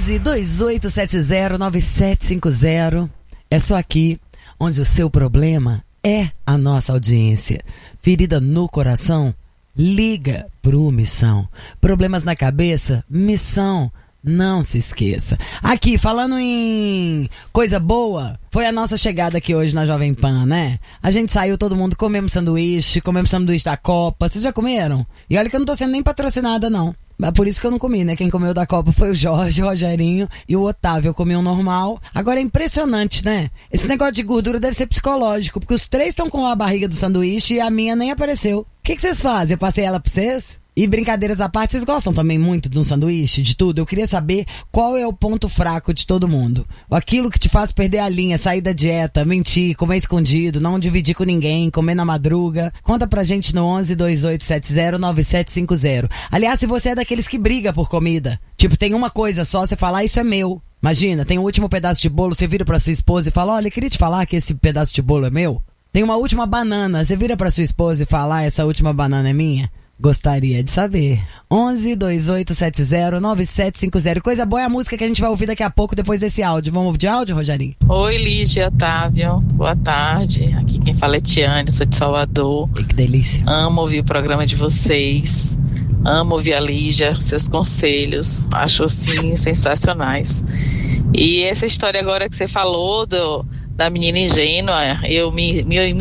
11 2870 9750. É só aqui onde o seu problema é a nossa audiência. Ferida no coração? Liga pro Missão. Problemas na cabeça? Missão. Não se esqueça. Aqui, falando em coisa boa, foi a nossa chegada aqui hoje na Jovem Pan, né? A gente saiu, todo mundo, comemos sanduíche da Copa. Vocês já comeram? E olha que eu não tô sendo nem patrocinada, não. Por isso que eu não comi, né? Quem comeu da Copa foi o Jorge, o Rogerinho e o Otávio. Eu comi um normal. Agora é impressionante, né? Esse negócio de gordura deve ser psicológico, porque os três estão com a barriga do sanduíche e a minha nem apareceu. O que vocês fazem? Eu passei ela pra vocês? E brincadeiras à parte, vocês gostam também muito de um sanduíche, de tudo? Eu queria saber qual é o ponto fraco de todo mundo. Aquilo que te faz perder a linha, sair da dieta, mentir, comer escondido, não dividir com ninguém, comer na madruga. Conta pra gente no 11 2870 9750. Aliás, se você é daqueles que briga por comida, tipo, tem uma coisa só, você fala, isso é meu. Imagina, tem o último pedaço de bolo, você vira pra sua esposa e fala, olha, eu queria te falar que esse pedaço de bolo é meu. Tem uma última banana, você vira pra sua esposa e fala, essa última banana é minha. Gostaria de saber. 11 2870 9750. Coisa boa é a música que a gente vai ouvir daqui a pouco depois desse áudio. Vamos ouvir de áudio, Rogerinho? Oi, Lígia, Otávio. Boa tarde. Aqui quem fala é Tiane, sou de Salvador. E que delícia. Amo ouvir o programa de vocês. Amo ouvir a Lígia, seus conselhos. Acho, assim, sensacionais. E essa história agora que você falou da menina ingênua, eu me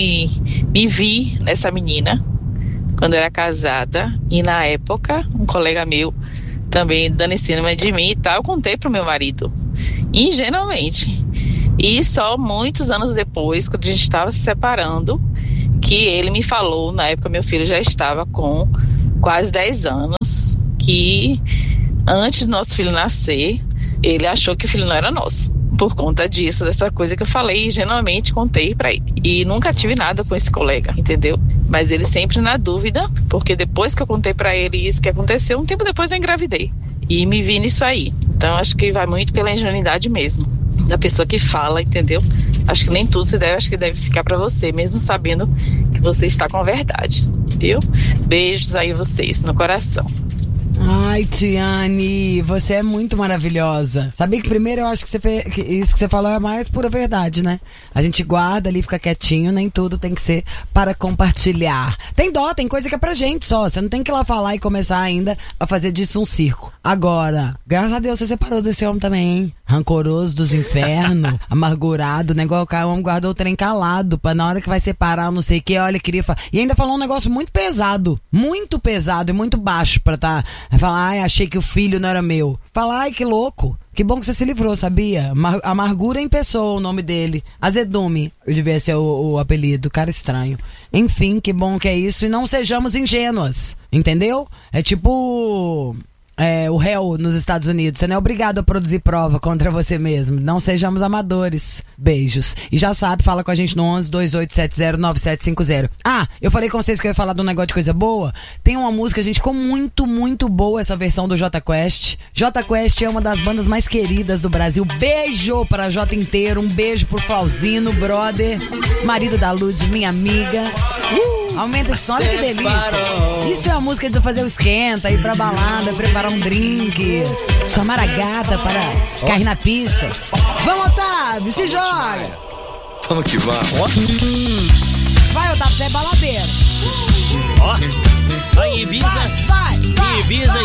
vi nessa menina quando eu era casada, e na época, um colega meu também dando em cima de mim e tal, eu contei pro meu marido, ingenuamente. E só muitos anos depois, quando a gente estava se separando, que ele me falou, na época meu filho já estava com quase 10 anos, que antes do nosso filho nascer, ele achou que o filho não era nosso. Por conta disso, dessa coisa que eu falei, ingenuamente contei pra ele. E nunca tive nada com esse colega, entendeu? Mas ele sempre na dúvida, porque depois que eu contei pra ele isso que aconteceu, um tempo depois eu engravidei. E me vi nisso aí. Então acho que vai muito pela ingenuidade mesmo, da pessoa que fala, entendeu? Acho que nem tudo acho que deve ficar pra você, mesmo sabendo que você está com a verdade, viu? Beijos aí vocês, no coração. Ai, Tiane, você é muito maravilhosa. Sabia que primeiro eu acho que isso que você falou é a mais pura verdade, né? A gente guarda ali, fica quietinho, nem tudo tem que ser para compartilhar. Tem dó, tem coisa que é pra gente só. Você não tem que ir lá falar e começar ainda a fazer disso um circo. Agora, graças a Deus você separou desse homem também, hein? Rancoroso dos infernos, amargurado, negócio, o homem guardou o trem calado, pra na hora que vai separar, não sei o que, olha, queria falar. E ainda falou um negócio muito pesado e muito baixo pra Vai falar, ai, achei que o filho não era meu. Fala, ai, que louco. Que bom que você se livrou, sabia? Amargura em pessoa, o nome dele. Azedume, devia ser o apelido, cara estranho. Enfim, que bom que é isso. E não sejamos ingênuas, entendeu? É tipo o réu nos Estados Unidos. Você não é obrigado a produzir prova contra você mesmo. Não sejamos amadores. Beijos. E já sabe, fala com a gente no 11 2870 9750. Ah, eu falei com vocês que eu ia falar de um negócio de coisa boa. Tem uma música, gente, ficou muito, muito boa essa versão do Jota Quest. Jota Quest é uma das bandas mais queridas do Brasil. Beijo para Jota inteiro. Um beijo pro Flauzino, brother. Marido da Lud, minha amiga. Aumenta esse som, olha que delícia. Isso é a música de fazer o esquenta, ir pra balada, preparar um drink, chamar a gata para cair na pista. Vamos, Otávio, se joga. Vamos que vamos. Vai, Otávio, você é baladeiro. Ó, em Ibiza. Vai. Ibiza